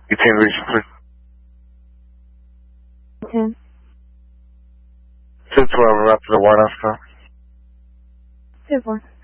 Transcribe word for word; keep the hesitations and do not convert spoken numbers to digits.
Utility, please. ten. two twelve, up to the White House call. two four.